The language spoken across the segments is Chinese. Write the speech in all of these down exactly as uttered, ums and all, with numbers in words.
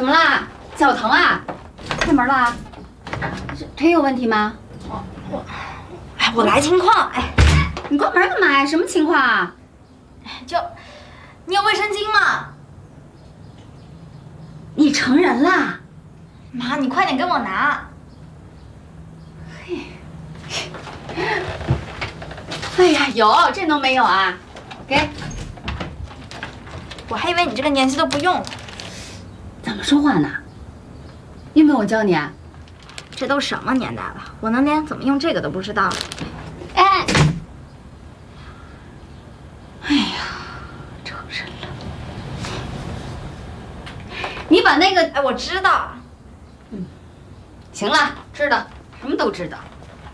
么啦？脚疼啊？开门啦？这腿有问题吗？ 我我，哎，我来情况，哎， 你关门干嘛呀？什么情况啊？ 就，你有卫生巾吗？ 你成人啦？ 妈，你快点跟我拿。 嘿，哎呀，有，这能没有啊？给。 我还以为你这个年纪都不用。 怎么说话呢？用不用我教你啊？ 这都什么年代了，我能连怎么用这个都不知道。 哎，哎呀，成人了。你把那个…… 哎，我知道。 嗯，行了，知道，什么都知道。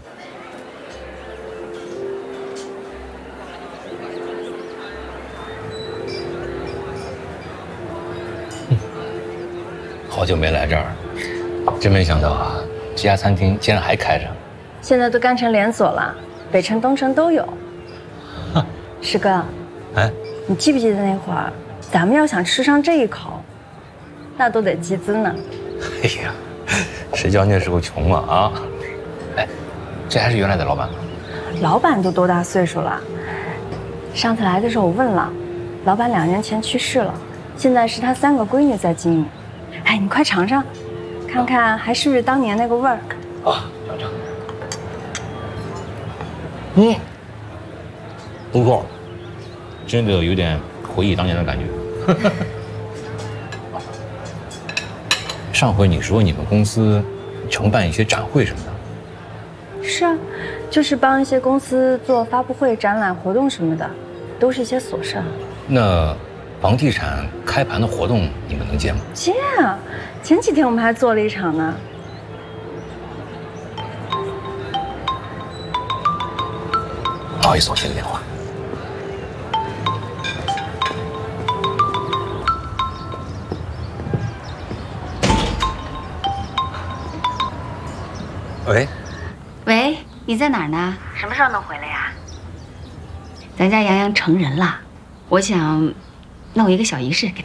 好久没来这儿，真没想到啊，这家餐厅竟然还开着。 现在都干成连锁了，北城、东城都有。师哥， 哎， 你记不记得那会儿，咱们要想吃上这一口，那都得集资呢。 哎呀，谁叫那时候穷啊啊！哎，这还是原来的老板吗？ 老板都多大岁数了？上次来的时候我问了，老板两年前去世了，现在是他三个闺女在经营。哎，你快尝尝，看看还是不是当年那个味儿。 啊，尝尝。嗯，不错，真的有点回忆当年的感觉。上回你说你们公司承办一些展会什么的。 是啊，就是帮一些公司做发布会、展览活动什么的，都是一些琐事。 那房地产开盘的活动你们能接吗？ 接啊，前几天我们还做了一场呢。 不好意思，我接个电话。喂， 喂，你在哪儿呢？ 什么时候能回来呀？ 咱家洋洋成人了，我想弄一个小仪式给他。